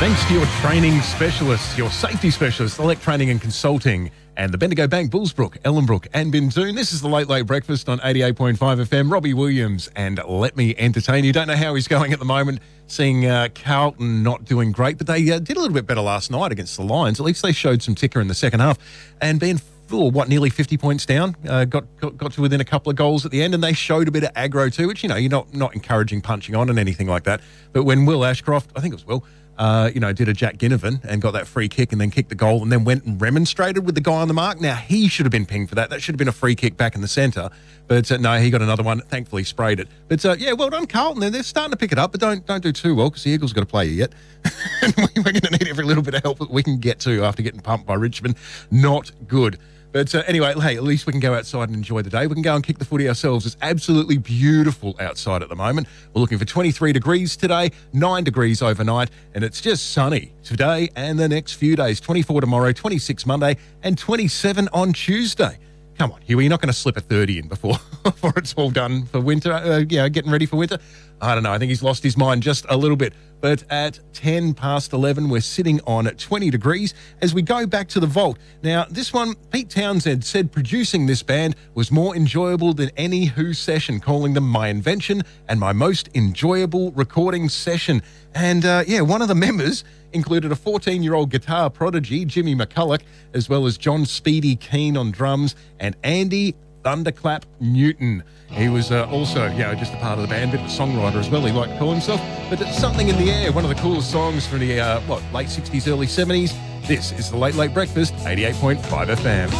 Thanks to your training specialists, your safety specialists, Elect Training and Consulting, and the Bendigo Bank, Bullsbrook, Ellenbrook and Bindoon. This is the Late Late Breakfast on 88.5 FM. Robbie Williams and Let Me Entertain You. Don't know how he's going at the moment, seeing Carlton not doing great, but they did a little bit better last night against the Lions. At least they showed some ticker in the second half, and being nearly 50 points down, got to within a couple of goals at the end, and they showed a bit of aggro too, which, you're not encouraging punching on and anything like that. But when Will Ashcroft, I think it was Will, did a Jack Ginnivan and got that free kick and then kicked the goal and then went and remonstrated with the guy on the mark. Now, he should have been pinged for that. That should have been a free kick back in the centre. But no, he got another one. Thankfully, sprayed it. But well done, Carlton. They're starting to pick it up, but don't do too well because the Eagles got to play you yet. We're going to need every little bit of help that we can get to after getting pumped by Richmond. Not good. But anyway, hey, at least we can go outside and enjoy the day. We can go and kick the footy ourselves. It's absolutely beautiful outside at the moment. We're looking for 23 degrees today, 9 degrees overnight, and it's just sunny today and the next few days. 24 tomorrow, 26 Monday, and 27 on Tuesday. Come on, Huey, you're not going to slip a 30 in before it's all done for winter, getting ready for winter. I don't know. I think he's lost his mind just a little bit. But at 10 past 11, we're sitting on 20 degrees as we go back to the vault. Now, this one, Pete Townsend said producing this band was more enjoyable than any Who session, calling them my invention and my most enjoyable recording session. And, one of the members included a 14-year-old guitar prodigy, Jimmy McCulloch, as well as John Speedy Keane on drums and Andy Thunderclap Newton. He was also, just a part of the band, bit of a songwriter as well, he liked to call himself. But it's Something in the Air, one of the coolest songs from the, late 60s, early 70s. This is the Late Late Breakfast, 88.5 FM.